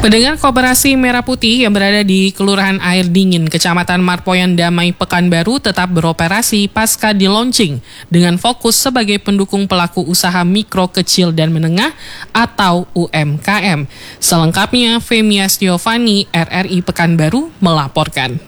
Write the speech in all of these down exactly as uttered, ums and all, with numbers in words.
Pendengar, Koperasi Merah Putih yang berada di Kelurahan Air Dingin, Kecamatan Marpoyan Damai, Pekanbaru tetap beroperasi pasca di-launching dengan fokus sebagai pendukung pelaku usaha mikro, kecil, dan menengah atau U M K M. Selengkapnya, Femi Astiovani, R R I Pekanbaru, melaporkan.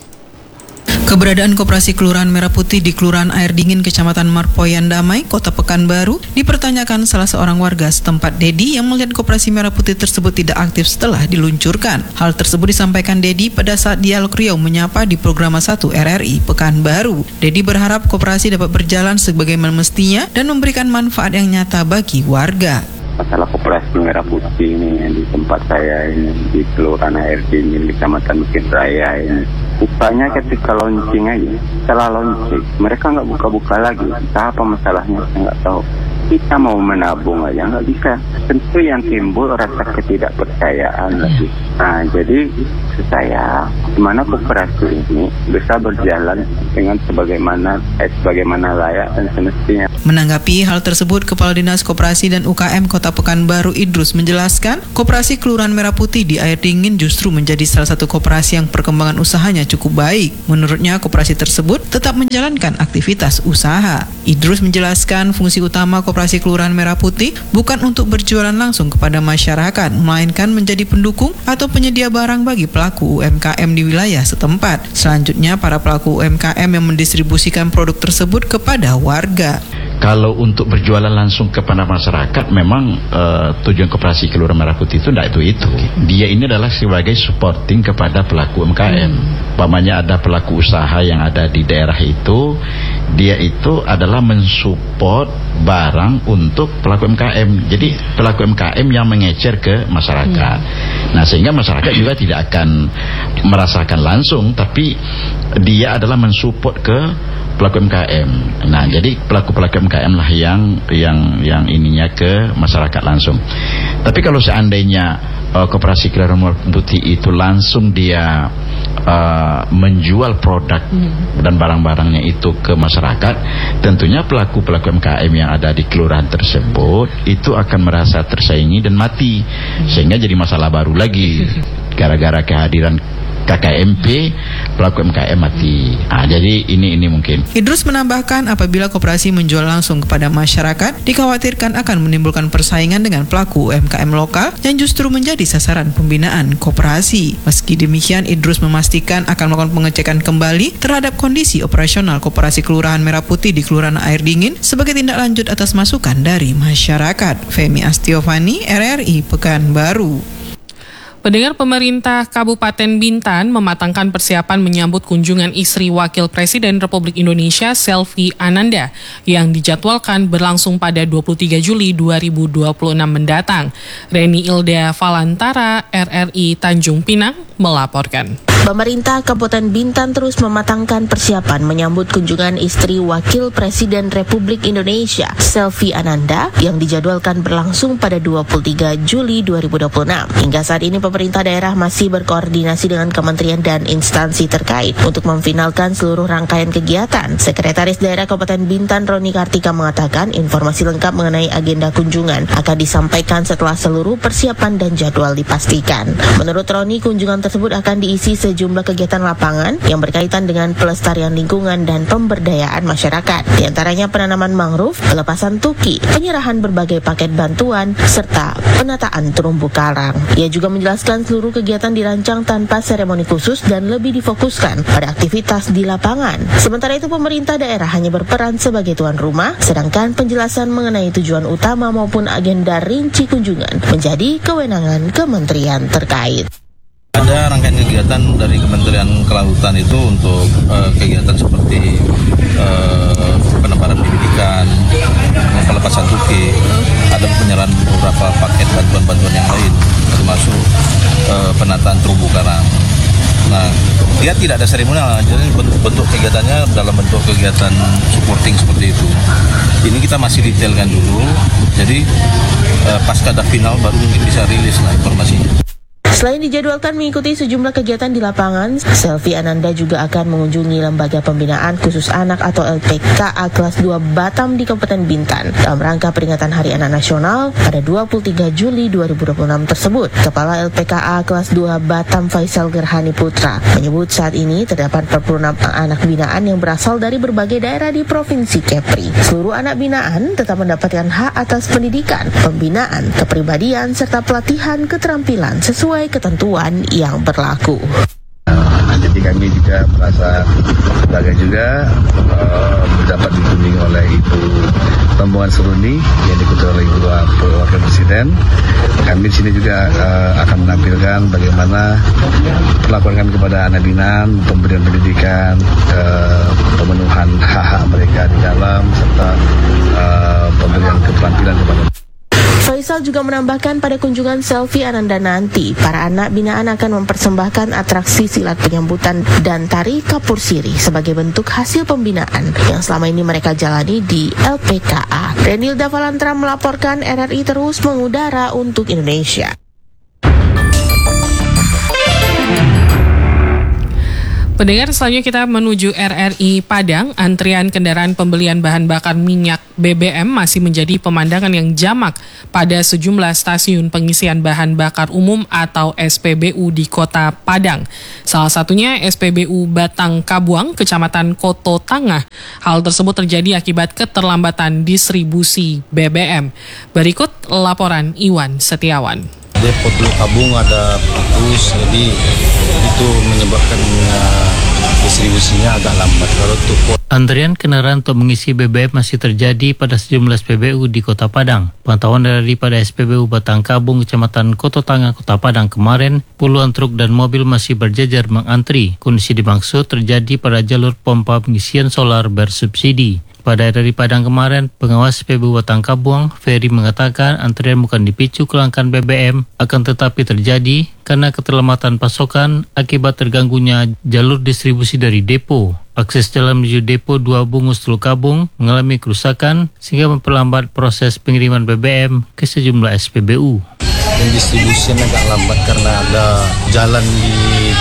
Keberadaan Koperasi Kelurahan Merah Putih di Kelurahan Air Dingin, Kecamatan Marpoyan Damai, Kota Pekanbaru, dipertanyakan salah seorang warga setempat, Dedi, yang melihat Koperasi Merah Putih tersebut tidak aktif setelah diluncurkan. Hal tersebut disampaikan Dedi pada saat Dialog Riau menyapa di Programa satu R R I Pekanbaru. Dedi berharap koperasi dapat berjalan sebagaimana mestinya dan memberikan manfaat yang nyata bagi warga. Masalah Koperasi Merah Putih ini di tempat saya ini di Kelurahan Air Dingin, Kecamatan Bukit Raya ini, bukanya ketika launching aja, setelah launching mereka nggak buka-buka lagi. Entah apa masalahnya, saya nggak tahu. Kita mau menabung aja nggak bisa. Tentu yang timbul rasa ketidakpercayaan lagi. Nah, jadi saya, gimana koperasi ini bisa berjalan dengan sebagaimana eh, sebagaimana layak dan semestinya. Menanggapi hal tersebut, Kepala Dinas Koperasi dan U K M Kota Pekanbaru Idrus menjelaskan, Koperasi Kelurahan Merah Putih di Air Dingin justru menjadi salah satu koperasi yang perkembangan usahanya cukup baik. Menurutnya, koperasi tersebut tetap menjalankan aktivitas usaha. Idrus menjelaskan fungsi utama Koperasi Kelurahan Merah Putih bukan untuk berjualan langsung kepada masyarakat, melainkan menjadi pendukung atau penyedia barang bagi pelaku U M K M di wilayah setempat. Selanjutnya, para pelaku U M K M yang mendistribusikan produk tersebut kepada warga. Kalau untuk berjualan langsung kepada masyarakat, memang uh, tujuan Koperasi Kelurahan Merah Putih itu tidak itu itu. Dia ini adalah sebagai supporting kepada pelaku U M K M. Umpamanya ada pelaku usaha yang ada di daerah itu, dia itu adalah mensupport barang untuk pelaku U M K M. Jadi pelaku U M K M yang mengecer ke masyarakat. Nah, sehingga masyarakat juga tidak akan merasakan langsung, tapi dia adalah mensupport ke pelaku U M K M. Nah, jadi pelaku-pelaku U M K M lah yang yang yang ininya ke masyarakat langsung. Tapi kalau seandainya uh, Koperasi Kelurahan Merah Putih itu langsung dia uh, menjual produk hmm. dan barang-barangnya itu ke masyarakat, tentunya pelaku-pelaku U M K M yang ada di kelurahan tersebut itu akan merasa tersaingi dan mati, sehingga jadi masalah baru lagi gara-gara kehadiran K K M P, pelaku U M K M mati. Nah, jadi ini ini mungkin. Idrus menambahkan, apabila koperasi menjual langsung kepada masyarakat, dikhawatirkan akan menimbulkan persaingan dengan pelaku U M K M lokal yang justru menjadi sasaran pembinaan koperasi. Meski demikian, Idrus memastikan akan melakukan pengecekan kembali terhadap kondisi operasional Koperasi Kelurahan Merah Putih di Kelurahan Air Dingin sebagai tindak lanjut atas masukan dari masyarakat. Femi Astiovani, R R I Pekanbaru. Pendengar, pemerintah Kabupaten Bintan mematangkan persiapan menyambut kunjungan istri Wakil Presiden Republik Indonesia Selvi Ananda yang dijadwalkan berlangsung pada dua puluh tiga Juli dua ribu dua puluh enam mendatang. Reni Ilda Valantara, R R I Tanjung Pinang, melaporkan. Pemerintah Kabupaten Bintan terus mematangkan persiapan menyambut kunjungan istri Wakil Presiden Republik Indonesia Selvi Ananda yang dijadwalkan berlangsung pada dua puluh tiga Juli dua ribu dua puluh enam. Hingga saat ini pemerintah daerah masih berkoordinasi dengan kementerian dan instansi terkait untuk memfinalkan seluruh rangkaian kegiatan. Sekretaris Daerah Kabupaten Bintan Roni Kartika mengatakan informasi lengkap mengenai agenda kunjungan akan disampaikan setelah seluruh persiapan dan jadwal dipastikan. Menurut Roni, kunjungan tersebut akan diisi sejumlah kegiatan lapangan yang berkaitan dengan pelestarian lingkungan dan pemberdayaan masyarakat. Di antaranya penanaman mangrove, pelepasan tuki, penyerahan berbagai paket bantuan, serta penataan terumbu karang. Ia juga menjelaskan seluruh kegiatan dirancang tanpa seremoni khusus dan lebih difokuskan pada aktivitas di lapangan. Sementara itu, pemerintah daerah hanya berperan sebagai tuan rumah, sedangkan penjelasan mengenai tujuan utama maupun agenda rinci kunjungan menjadi kewenangan kementerian terkait. Ada rangkaian kegiatan dari Kementerian Kelautan itu untuk uh, kegiatan seperti uh, penebaran pendidikan, pelepasan tuki, ada penyerahan beberapa paket bantuan-bantuan yang lain, termasuk uh, penataan terumbu karang. Nah, dia tidak ada seremonial, jadi bentuk kegiatannya dalam bentuk kegiatan supporting seperti itu. Ini kita masih detailkan dulu, jadi uh, pasca dah final baru mungkin bisa rilis lah informasinya. Selain dijadwalkan mengikuti sejumlah kegiatan di lapangan, Selvi Ananda juga akan mengunjungi Lembaga Pembinaan Khusus Anak atau L P K A kelas dua Batam di Kabupaten Bintan dalam rangka peringatan Hari Anak Nasional pada dua puluh tiga Juli dua ribu dua puluh enam tersebut. Kepala L P K A kelas dua Batam Faisal Gerhani Putra menyebut saat ini terdapat empat puluh enam anak binaan yang berasal dari berbagai daerah di Provinsi Kepri. Seluruh anak binaan tetap mendapatkan hak atas pendidikan, pembinaan, kepribadian, serta pelatihan keterampilan sesuai ketentuan yang berlaku. Nah, jadi kami juga merasa bangga juga uh, dapat dikunjungi oleh Ibu Rombongan Seruni yang diikuti oleh Ibu Wakil Presiden. Kami di sini juga uh, akan menampilkan bagaimana perlakuan kami kepada anak binaan, pemberian pendidikan, uh, pemenuhan hak-hak mereka di dalam serta uh, pemberian keterampilan kepada mereka. Faisal juga menambahkan pada kunjungan Selvi Ananda nanti, para anak binaan akan mempersembahkan atraksi silat penyambutan dan tari kapur siri sebagai bentuk hasil pembinaan yang selama ini mereka jalani di L P K A. Renilda Valantra melaporkan, R R I terus mengudara untuk Indonesia. Pendengar, selanjutnya kita menuju R R I Padang. Antrian kendaraan pembelian bahan bakar minyak B B M masih menjadi pemandangan yang jamak pada sejumlah stasiun pengisian bahan bakar umum atau S P B U di Kota Padang. Salah satunya S P B U Batang Kabuang, Kecamatan Koto Tangah. Hal tersebut terjadi akibat keterlambatan distribusi B B M. Berikut laporan Iwan Setiawan. Depo Teluk Kabung ada putus, jadi itu menyebabkan uh, distribusinya agak lambat. Kalau untuk antrian kendaraan untuk mengisi B B M masih terjadi pada sejumlah S P B U di Kota Padang. Pantauan daripada S P B U Batang Kabung, Kecamatan Koto Tangah, Kota Padang kemarin, puluhan truk dan mobil masih berjejer mengantri. Kondisi dimaksud terjadi pada jalur pompa pengisian solar bersubsidi. Pada R R I Padang kemarin, pengawas S P B U Batang Kabuang, Ferry, mengatakan antrian bukan dipicu kelangkaan B B M, akan tetapi terjadi karena keterlambatan pasokan akibat terganggunya jalur distribusi dari depo. Akses jalan menuju depo dua Bungus Teluk Kabung mengalami kerusakan sehingga memperlambat proses pengiriman B B M ke sejumlah S P B U. Distribusinya agak lambat karena ada jalan di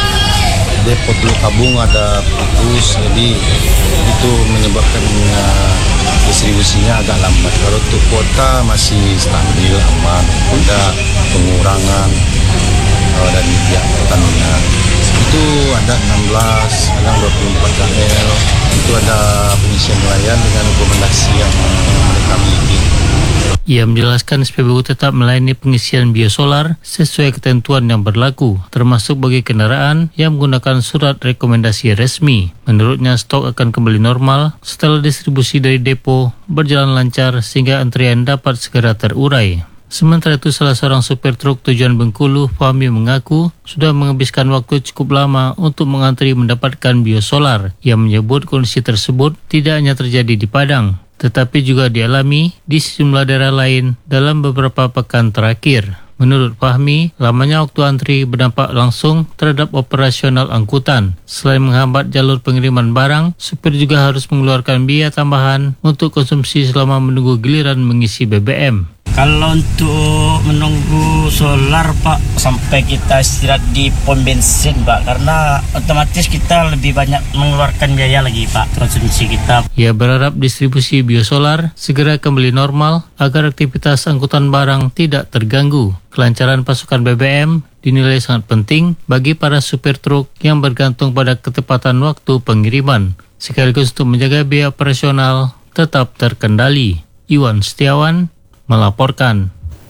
Depo Teluk Kabung ada putus, jadi itu menyebabkan uh, distribusinya agak lambat. Kalau untuk kuota masih stabil, aman, ada pengurangan uh, dari pihak Pertamina. Itu ada enam belas, ada dua puluh empat K L, itu ada pengisian nelayan dengan rekomendasi yang mereka miliki. Ia menjelaskan S P B U tetap melayani pengisian biosolar sesuai ketentuan yang berlaku, termasuk bagi kendaraan yang menggunakan surat rekomendasi resmi. Menurutnya, stok akan kembali normal setelah distribusi dari depo berjalan lancar sehingga antrian dapat segera terurai. Sementara itu, salah seorang supir truk tujuan Bengkulu, Fahmi, mengaku sudah menghabiskan waktu cukup lama untuk mengantri mendapatkan biosolar. Ia menyebut kondisi tersebut tidak hanya terjadi di Padang, tetapi juga dialami di sejumlah daerah lain dalam beberapa pekan terakhir. Menurut Fahmi, lamanya waktu antri berdampak langsung terhadap operasional angkutan. Selain menghambat jalur pengiriman barang, supir juga harus mengeluarkan biaya tambahan untuk konsumsi selama menunggu giliran mengisi B B M. Kalau untuk menunggu solar, Pak, sampai kita istirahat di pom bensin, Pak, karena otomatis kita lebih banyak mengeluarkan biaya lagi, Pak, konsumsi kita. Ia berharap distribusi biosolar segera kembali normal agar aktivitas angkutan barang tidak terganggu. Kelancaran pasokan B B M dinilai sangat penting bagi para supir truk yang bergantung pada ketepatan waktu pengiriman, sekaligus untuk menjaga biaya operasional tetap terkendali. Iwan Setiawan melaporkan.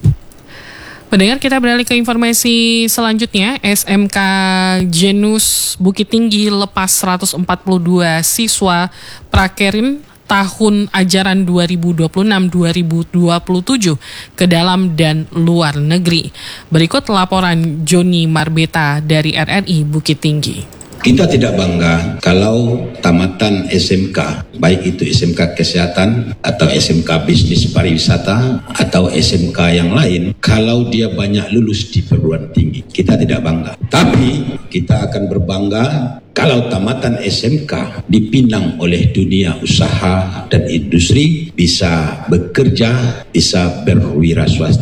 Pendengar, kita beralih ke informasi selanjutnya. S M K Jenus Bukit Tinggi lepas seratus empat puluh dua siswa prakerin tahun ajaran dua ribu dua puluh enam dua ribu dua puluh tujuh ke dalam dan luar negeri. Berikut laporan Joni Marbeta dari R R I Bukit Tinggi. Kita tidak bangga kalau tamatan S M K, baik itu S M K Kesehatan atau S M K Bisnis Pariwisata atau S M K yang lain, kalau dia banyak lulus di perguruan tinggi. Kita tidak bangga. Tapi kita akan berbangga kalau tamatan S M K dipinang oleh dunia usaha dan industri, bisa bekerja, bisa berwira swasta.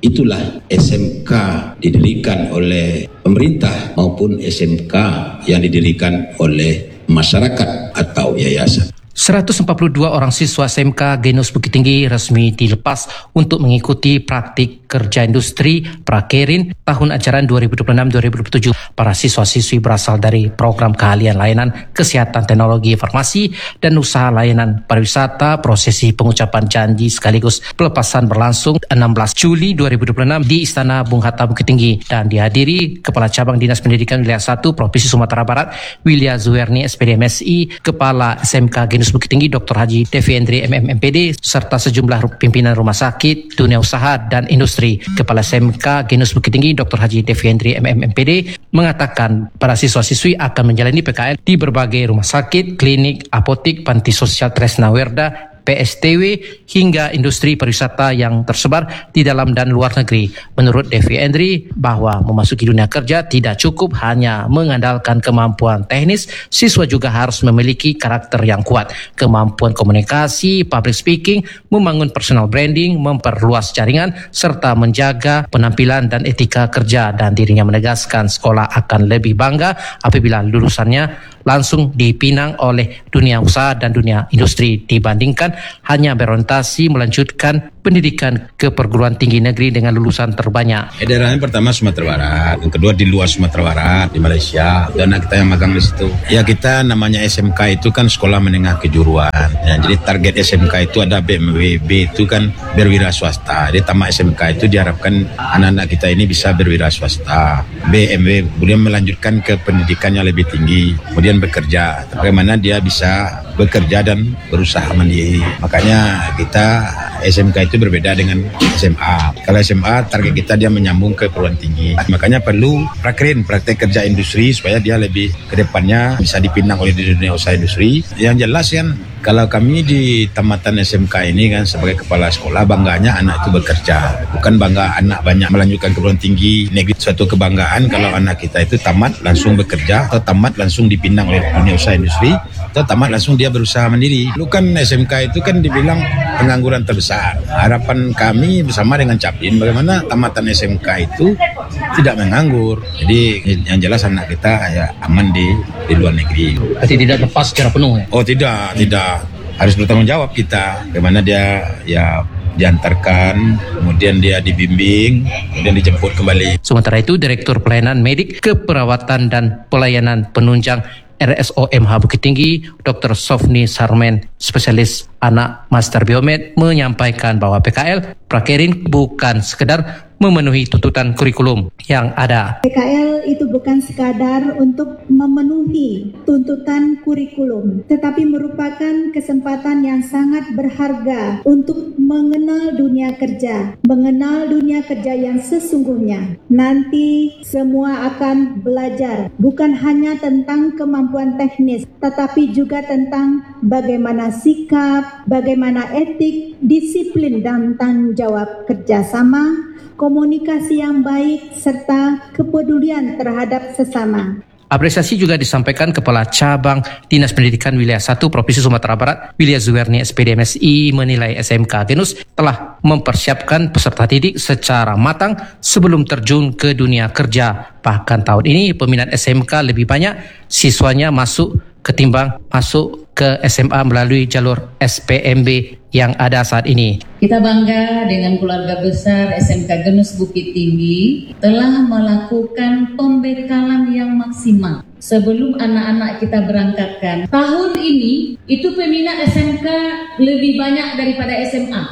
itulah S M K didirikan oleh pemerintah maupun S M K yang didirikan oleh masyarakat atau yayasan. seratus empat puluh dua orang siswa S M K Genus Bukit Tinggi resmi dilepas untuk mengikuti praktik kerja industri prakerin tahun ajaran dua ribu dua puluh enam dua ribu dua puluh tujuh. Para siswa-siswi berasal dari program keahlian layanan kesehatan teknologi informasi dan usaha layanan pariwisata. Prosesi pengucapan janji sekaligus pelepasan berlangsung enam belas Juli dua ribu dua puluh enam di Istana Bung Hatta Bukit Tinggi dan dihadiri Kepala Cabang Dinas Pendidikan Wilayah satu Provinsi Sumatera Barat Wilya Zuerni S P D M S I, Kepala S M K Genus Bukit Tinggi Doktor Haji Devi Endri M M M P D serta sejumlah pimpinan rumah sakit, dunia usaha dan industri. Kepala S M K Genus Bukit Tinggi Doktor Haji Devi Endri M M M P D mengatakan para siswa-siswi akan menjalani P K L di berbagai rumah sakit, klinik, apotik, panti sosial Tresna Werda, P S T W hingga industri pariwisata yang tersebar di dalam dan luar negeri. Menurut Devi Endri, bahwa memasuki dunia kerja tidak cukup hanya mengandalkan kemampuan teknis, siswa juga harus memiliki karakter yang kuat, kemampuan komunikasi, public speaking, membangun personal branding, memperluas jaringan, serta menjaga penampilan dan etika kerja. Dan dirinya menegaskan sekolah akan lebih bangga apabila lulusannya langsung dipinang oleh dunia usaha dan dunia industri dibandingkan hanya berorientasi melanjutkan pendidikan ke perguruan tinggi negeri dengan lulusan terbanyak. Daerahnya pertama Sumatera Barat, yang kedua di luar Sumatera Barat, di Malaysia, dan kita yang magang di situ. Ya kita namanya S M K itu kan sekolah menengah kejuruan. Ya, jadi target S M K itu ada B M W, B itu kan berwira swasta. Jadi tamat S M K itu diharapkan anak-anak kita ini bisa berwira swasta. B M W kemudian melanjutkan ke pendidikan yang lebih tinggi, kemudian bekerja. Bagaimana dia bisa bekerja dan berusaha mandiri. Makanya kita S M K itu berbeda dengan S M A. Kalau S M A target kita dia menyambung ke perguruan tinggi. Makanya perlu prakerin, praktek kerja industri supaya dia lebih ke depannya bisa dipinang oleh dunia usaha industri. Yang jelas kan kalau kami di tamatan S M K ini kan sebagai kepala sekolah bangganya anak itu bekerja. Bukan bangga anak banyak melanjutkan ke perguruan tinggi negeri. Suatu kebanggaan kalau anak kita itu tamat langsung bekerja atau tamat langsung dipinang oleh dunia usaha industri atau tamat langsung dia berusaha mandiri. Lu kan S M K itu kan dibilang pengangguran terbesar. Harapan kami bersama dengan Capim bagaimana tamatan S M K itu tidak menganggur. Jadi yang jelas anak kita ya aman di di luar negeri. Berarti tidak lepas secara penuh ya? Oh tidak, tidak. Harus bertanggung jawab kita. Bagaimana dia ya diantarkan, kemudian dia dibimbing, kemudian dijemput kembali. Sementara itu, Direktur Pelayanan Medik, Keperawatan dan Pelayanan Penunjang R S O M H Bukit Tinggi, Doktor Sofni Sarmen, spesialis anak Master Biomed, menyampaikan bahwa P K L prakerin bukan sekedar memenuhi tuntutan kurikulum yang ada. P K L itu bukan sekadar untuk memenuhi tuntutan kurikulum, tetapi merupakan kesempatan yang sangat berharga untuk mengenal dunia kerja, mengenal dunia kerja yang sesungguhnya. Nanti semua akan belajar bukan hanya tentang kemampuan teknis, tetapi juga tentang bagaimana sikap, bagaimana etik, disiplin dan tanggung jawab kerjasama, komunikasi yang baik, serta kepedulian terhadap sesama. Apresiasi juga disampaikan Kepala Cabang Dinas Pendidikan Wilayah satu Provinsi Sumatera Barat, Wilya Zuerni S P D M S I, menilai S M K Genus telah mempersiapkan peserta didik secara matang sebelum terjun ke dunia kerja. Bahkan tahun ini peminat S M K lebih banyak siswanya masuk ketimbang masuk ke S M A melalui jalur S P M B yang ada saat ini. Kita bangga dengan keluarga besar S M K Genus Bukit Tinggi telah melakukan pembekalan yang maksimal sebelum anak-anak kita berangkatkan. Tahun ini itu peminat S M K lebih banyak daripada S M A.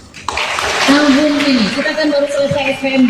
Tahun ini kita kan baru selesai S P M B.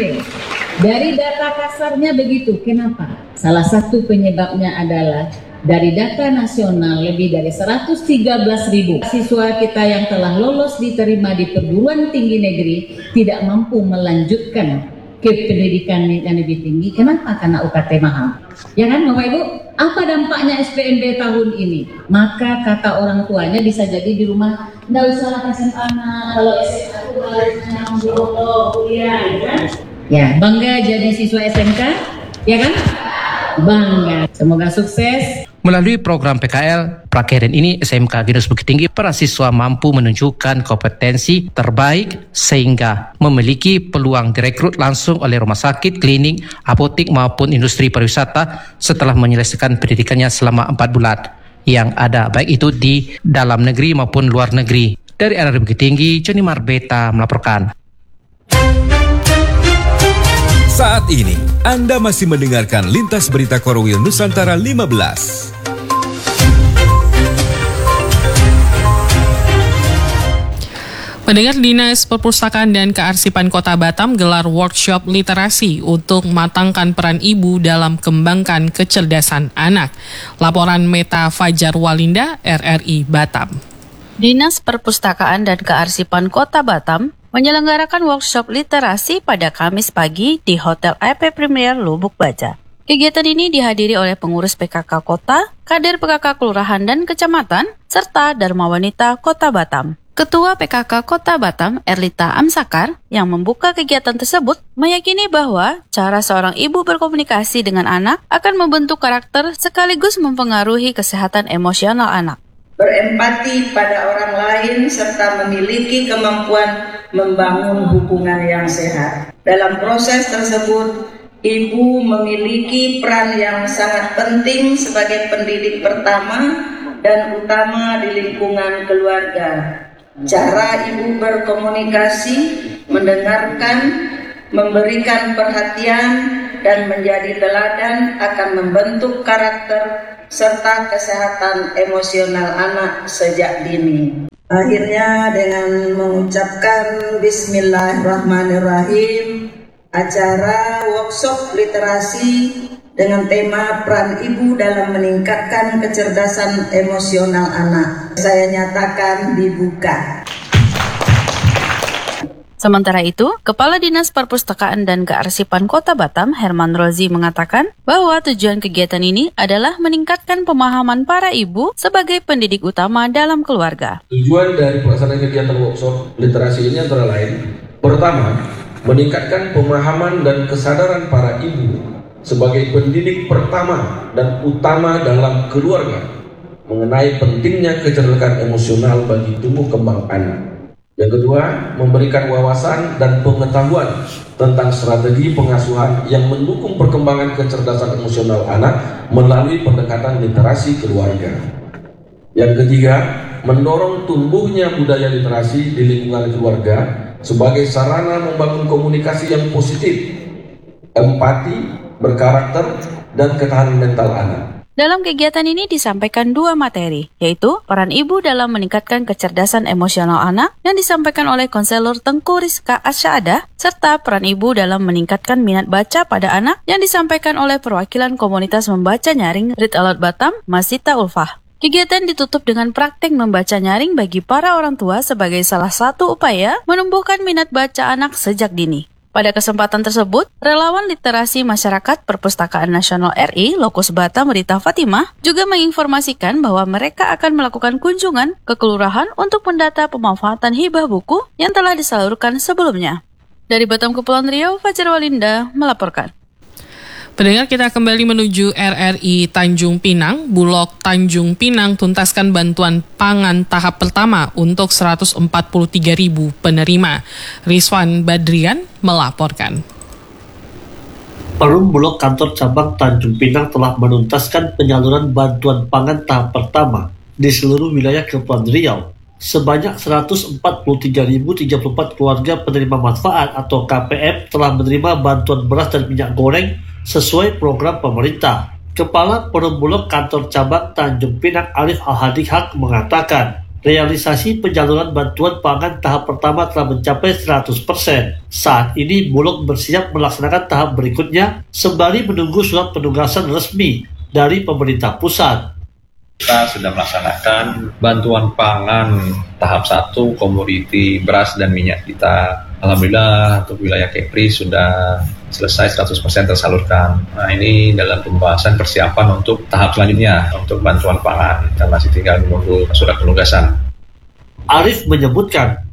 Dari data kasarnya begitu. Kenapa? Salah satu penyebabnya adalah dari data nasional lebih dari seratus tiga belas ribu siswa kita yang telah lolos diterima di perguruan tinggi negeri tidak mampu melanjutkan ke pendidikan yang lebih tinggi. Kenapa? Karena U K T mahal. Ya kan Bapak Ibu? Apa dampaknya S P M B tahun ini? Maka kata orang tuanya bisa jadi di rumah, nggak usah lah S M A, kalau S M A itu harusnya kuliah, ya kan? Ya, bangga jadi siswa S M K, ya kan? bangga. Semoga sukses. Melalui program P K L Prakerin ini, S M K Genus Bukit Tinggi para siswa mampu menunjukkan kompetensi terbaik sehingga memiliki peluang direkrut langsung oleh rumah sakit, klinik, apotik maupun industri pariwisata setelah menyelesaikan pendidikannya selama empat bulan yang ada, baik itu di dalam negeri maupun luar negeri. Dari R R I Bukit Tinggi, Johnny Marbeta melaporkan. Saat ini, Anda masih mendengarkan Lintas Berita Korwil Nusantara lima belas. Pendengar, Dinas Perpustakaan dan Kearsipan Kota Batam gelar workshop literasi untuk matangkan peran ibu dalam kembangkan kecerdasan anak. Laporan Meta Fajar Walinda, R R I Batam. Dinas Perpustakaan dan Kearsipan Kota Batam menyelenggarakan workshop literasi pada Kamis pagi di Hotel A P Premier Lubuk Baja. Kegiatan ini dihadiri oleh pengurus P K K Kota, kader P K K Kelurahan dan Kecamatan, serta Dharma Wanita Kota Batam. Ketua P K K Kota Batam, Erlita Amsakar, yang membuka kegiatan tersebut, meyakini bahwa cara seorang ibu berkomunikasi dengan anak akan membentuk karakter sekaligus mempengaruhi kesehatan emosional anak. Berempati pada orang lain serta memiliki kemampuan membangun hubungan yang sehat. Dalam proses tersebut, ibu memiliki peran yang sangat penting sebagai pendidik pertama dan utama di lingkungan keluarga. Cara ibu berkomunikasi, mendengarkan, memberikan perhatian, dan menjadi teladan akan membentuk karakter serta kesehatan emosional anak sejak dini. Akhirnya dengan mengucapkan Bismillahirrahmanirrahim, acara workshop literasi dengan tema peran ibu dalam meningkatkan kecerdasan emosional anak, saya nyatakan dibuka. Sementara itu, Kepala Dinas Perpustakaan dan Kearsipan Kota Batam, Herman Rozi, mengatakan bahwa tujuan kegiatan ini adalah meningkatkan pemahaman para ibu sebagai pendidik utama dalam keluarga. Tujuan dari pelaksanaan kegiatan workshop literasi ini antara lain, pertama, meningkatkan pemahaman dan kesadaran para ibu sebagai pendidik pertama dan utama dalam keluarga mengenai pentingnya kecerdasan emosional bagi tumbuh kembang anak. Yang kedua, memberikan wawasan dan pengetahuan tentang strategi pengasuhan yang mendukung perkembangan kecerdasan emosional anak melalui pendekatan literasi keluarga. Yang ketiga, mendorong tumbuhnya budaya literasi di lingkungan keluarga sebagai sarana membangun komunikasi yang positif, empati, berkarakter, dan ketahanan mental anak. Dalam kegiatan ini disampaikan dua materi, yaitu peran ibu dalam meningkatkan kecerdasan emosional anak yang disampaikan oleh konselor Tengku Rizka Asyaadah, serta peran ibu dalam meningkatkan minat baca pada anak yang disampaikan oleh perwakilan komunitas membaca nyaring Read Aloud Batam, Masita Ulfah. Kegiatan ditutup dengan praktik membaca nyaring bagi para orang tua sebagai salah satu upaya menumbuhkan minat baca anak sejak dini. Pada kesempatan tersebut, relawan literasi masyarakat Perpustakaan Nasional R I Lokus Batam Rita Fatimah juga menginformasikan bahwa mereka akan melakukan kunjungan ke kelurahan untuk mendata pemanfaatan hibah buku yang telah disalurkan sebelumnya. Dari Batam Kepulauan Riau, Fajar Walinda melaporkan. Pendengar, kita kembali menuju R R I Tanjung Pinang. Bulog Tanjung Pinang tuntaskan bantuan pangan tahap pertama untuk seratus empat puluh tiga ribu penerima. Rizwan Badrian melaporkan. Perum Bulog Kantor Cabang Tanjung Pinang telah menuntaskan penyaluran bantuan pangan tahap pertama di seluruh wilayah Kepulauan Riau. Sebanyak seratus empat puluh tiga ribu tiga puluh empat keluarga penerima manfaat atau K P M telah menerima bantuan beras dan minyak goreng sesuai program pemerintah. Kepala Perum Bulog Kantor Cabang Tanjung Pinang Arif Al-Hadihak mengatakan, realisasi penyaluran bantuan pangan tahap pertama telah mencapai seratus persen. Saat ini Bulog bersiap melaksanakan tahap berikutnya sembari menunggu surat penugasan resmi dari pemerintah pusat. Kita sudah melaksanakan bantuan pangan tahap satu komoditi beras dan minyak kita. Alhamdulillah untuk wilayah Kepri sudah selesai seratus persen tersalurkan. Nah, ini dalam pembahasan persiapan untuk tahap selanjutnya untuk bantuan pangan. Kita masih tinggal menunggu surat penugasan. Arif menyebutkan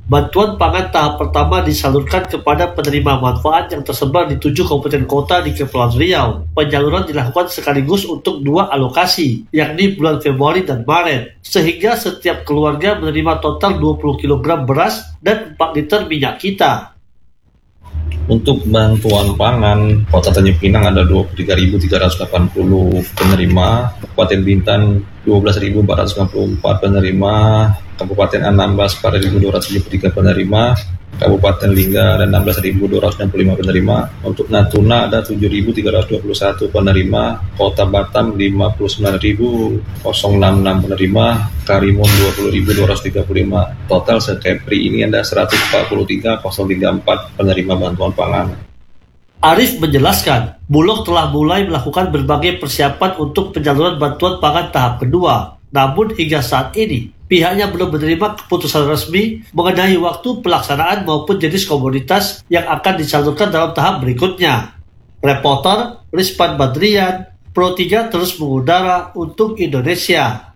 Bantuan pangan tahap pertama disalurkan kepada penerima manfaat yang tersebar di tujuh kabupaten kota di Kepulauan Riau. Penyaluran dilakukan sekaligus untuk dua alokasi, yakni bulan Februari dan Maret, sehingga setiap keluarga menerima total dua puluh kilogram beras dan empat liter minyak kita. Untuk bantuan pangan, Kota Tanjung Pinang ada dua puluh tiga ribu tiga ratus delapan puluh penerima, Kabupaten Bintan dua belas ribu empat ratus sembilan puluh empat penerima, Kabupaten Anambas empat ribu dua ratus tujuh puluh tiga penerima, Kabupaten Lingga ada enam belas ribu dua ratus enam puluh lima penerima, untuk Natuna ada tujuh ribu tiga ratus dua puluh satu penerima, Kota Batam lima puluh sembilan ribu enam puluh enam penerima, Karimun dua puluh ribu dua ratus tiga puluh lima. Total se-Kepri ini ada seratus empat puluh tiga ribu tiga puluh empat penerima bantuan pangan. Arif menjelaskan, Bulog telah mulai melakukan berbagai persiapan untuk penyaluran bantuan pangan tahap kedua. Namun hingga saat ini, pihaknya belum menerima keputusan resmi mengenai waktu pelaksanaan maupun jenis komoditas yang akan disalurkan dalam tahap berikutnya. Reporter Rizpan Badrian, Pro tiga terus mengudara untuk Indonesia.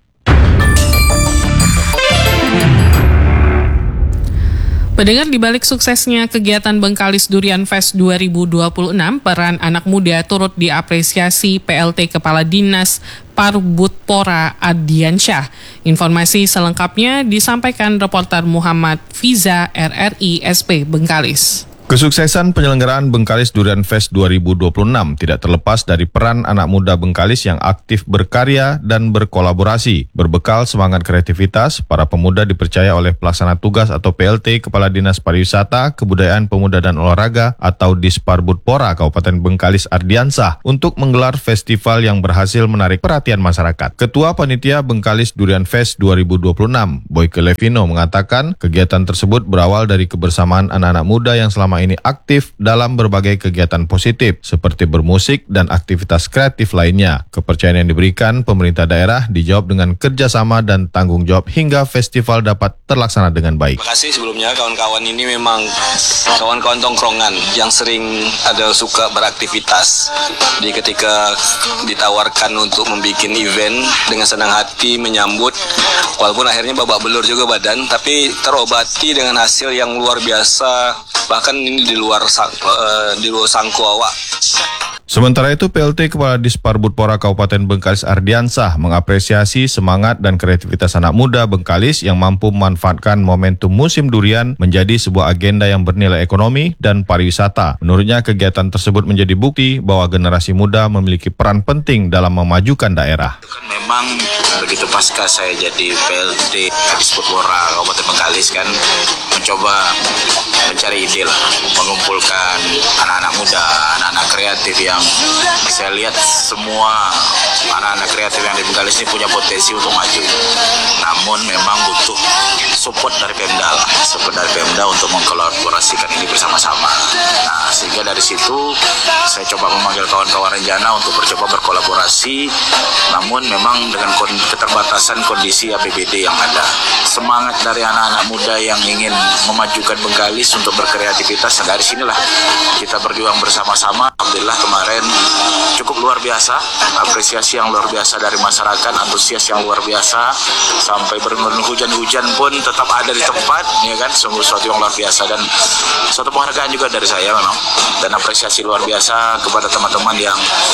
Pendengar, di balik suksesnya kegiatan Bengkalis Durian Fest dua ribu dua puluh enam, peran anak muda turut diapresiasi P L T Kepala Dinas Parbudpora Ardiansyah. Informasi selengkapnya disampaikan reporter Muhammad Fiza R R I S P Bengkalis. Kesuksesan penyelenggaraan Bengkalis Durian Fest dua ribu dua puluh enam tidak terlepas dari peran anak muda Bengkalis yang aktif berkarya dan berkolaborasi. Berbekal semangat kreativitas, para pemuda dipercaya oleh pelaksana tugas atau P L T Kepala Dinas Pariwisata, Kebudayaan Pemuda dan Olahraga atau Disparbudpora Kabupaten Bengkalis Ardiansyah untuk menggelar festival yang berhasil menarik perhatian masyarakat. Ketua Panitia Bengkalis Durian Fest dua ribu dua puluh enam, Boyke Levino, mengatakan kegiatan tersebut berawal dari kebersamaan anak-anak muda yang selama ini aktif dalam berbagai kegiatan positif seperti bermusik dan aktivitas kreatif lainnya. Kepercayaan yang diberikan pemerintah daerah dijawab dengan kerjasama dan tanggung jawab hingga festival dapat terlaksana dengan baik. Terima kasih sebelumnya, kawan-kawan ini memang kawan-kawan tongkrongan yang sering ada suka beraktivitas. Jadi ketika ditawarkan untuk membuat event dengan senang hati menyambut, walaupun akhirnya babak belur juga badan, tapi terobati dengan hasil yang luar biasa. Bahkan ini di luar sang, uh, di luar sangko awak. Sementara itu, P L T Kepala Disparbudpora Kabupaten Bengkalis Ardiansyah mengapresiasi semangat dan kreativitas anak muda Bengkalis yang mampu memanfaatkan momentum musim durian menjadi sebuah agenda yang bernilai ekonomi dan pariwisata. Menurutnya, kegiatan tersebut menjadi bukti bahwa generasi muda memiliki peran penting dalam memajukan daerah. Memang begitu pasca saya jadi P L T Disparbudpora Kabupaten Bengkalis kan mencoba mencari ide lah, mengumpulkan anak-anak muda, anak-anak kreatif yang saya lihat semua anak-anak kreatif yang di Bengkalis ini punya potensi untuk maju. Namun memang butuh support dari Pemda lah, support dari Pemda untuk mengkolaborasikan ini bersama-sama. Nah, sehingga dari situ saya coba memanggil kawan-kawan rencana untuk bercoba berkolaborasi, namun memang dengan keterbatasan kondisi A P B D yang ada. Semangat dari anak-anak muda yang ingin memajukan Bengkalis untuk berkreativitas, dari sinilah kita berjuang bersama-sama. Alhamdulillah kemarin cukup luar biasa, apresiasi yang luar biasa dari masyarakat, antusias yang luar biasa, sampai hujan-hujan pun tetap ada di tempat, ya kan, sungguh suatu yang luar biasa dan suatu penghargaan juga dari saya memang, dan apresiasi luar biasa kepada teman-teman yang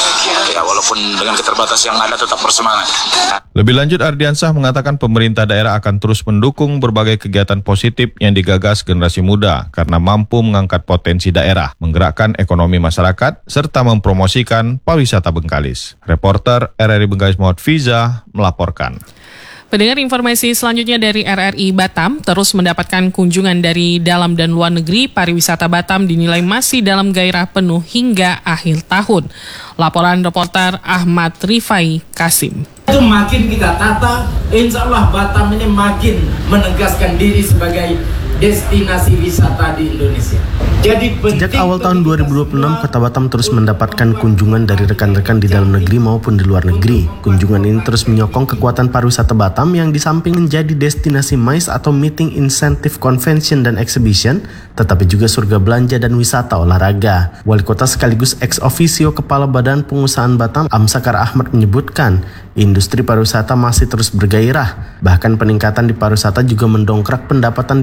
ya walaupun dengan keterbatasan yang ada tetap bersemangat. Lebih lanjut, Ardiansyah mengatakan pemerintah daerah akan terus mendukung berbagai kegiatan positif yang digagas generasi muda karena mampu mengangkat potensi daerah, menggerakkan ekonomi masyarakat, serta mempromosikan pariwisata Bengkalis. Reporter R R I Bengkalis Muhammad Fiza melaporkan. Pendengar, informasi selanjutnya dari R R I Batam terus mendapatkan kunjungan dari dalam dan luar negeri. Pariwisata Batam dinilai masih dalam gairah penuh hingga akhir tahun. Laporan reporter Ahmad Rifai Kasim. Itu makin kita tata, insya Allah Batam ini makin menegaskan diri sebagai destinasi wisata di Indonesia. Jadi sejak awal tahun dua ribu dua puluh enam, Kota Batam terus mendapatkan kunjungan dari rekan-rekan di dalam negeri maupun di luar negeri. Kunjungan ini terus menyokong kekuatan pariwisata Batam yang di samping menjadi destinasi M I C E atau Meeting Incentive Convention dan Exhibition, tetapi juga surga belanja dan wisata olahraga. Wali Kota sekaligus ex officio Kepala Badan Pengusahaan Batam, Amsakar Ahmad, menyebutkan industri pariwisata masih terus bergairah. Bahkan peningkatan di pariwisata juga mendongkrak pendapatan di sektor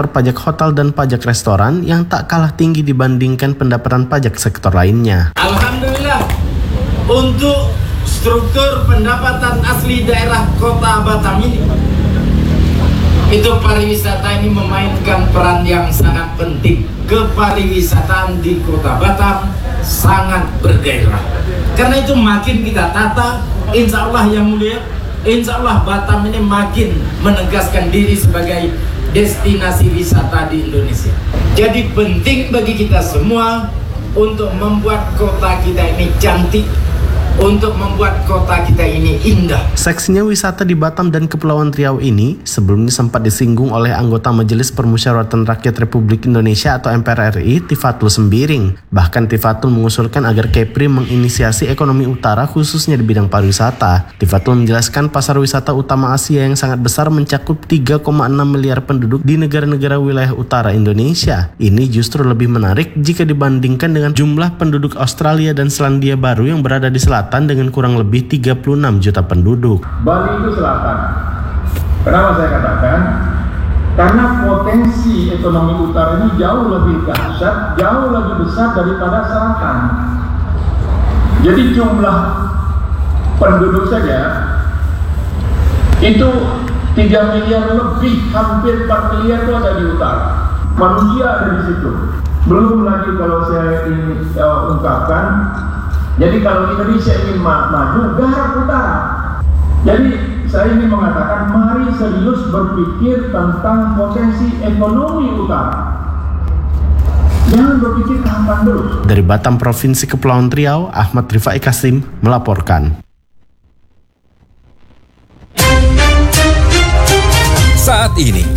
sektor pajak hotel dan pajak restoran yang tak kalah tinggi dibandingkan pendapatan pajak sektor lainnya. Alhamdulillah, untuk struktur pendapatan asli daerah Kota Batam ini, itu pariwisata ini memainkan peran yang sangat penting. Kepariwisataan di Kota Batam sangat bergairah. Karena itu makin kita tata, insya Allah yang mulia, insya Allah Batam ini makin menegaskan diri sebagai destinasi wisata di Indonesia. Jadi penting bagi kita semua untuk membuat kota kita ini cantik, untuk membuat kota kita ini indah. Seksinya wisata di Batam dan Kepulauan Riau ini sebelumnya sempat disinggung oleh anggota Majelis Permusyawaratan Rakyat Republik Indonesia atau M P R R I, Tifatul Sembiring. Bahkan Tifatul mengusulkan agar Kepri menginisiasi ekonomi utara khususnya di bidang pariwisata. Tifatul menjelaskan pasar wisata utama Asia yang sangat besar mencakup tiga koma enam miliar penduduk di negara-negara wilayah utara Indonesia. Ini justru lebih menarik jika dibandingkan dengan jumlah penduduk Australia dan Selandia Baru yang berada di selatan dengan kurang lebih tiga puluh enam juta penduduk. Bali itu selatan. Kenapa saya katakan? Karena potensi ekonomi utara ini jauh lebih dahsyat, jauh lebih besar daripada selatan. Jadi jumlah penduduk saja itu tiga miliar lebih, hampir empat miliar itu ada di utara. Manusia ada di situ. Belum lagi kalau saya ingin uh, ungkapkan, jadi kalau Indonesia ingin ma maju, garap utara. Jadi saya ingin mengatakan, mari serius berpikir tentang potensi ekonomi utara. Jangan berpikir kapan terus. Dari Batam, Provinsi Kepulauan Riau, Ahmad Rifai Kasim melaporkan. Saat ini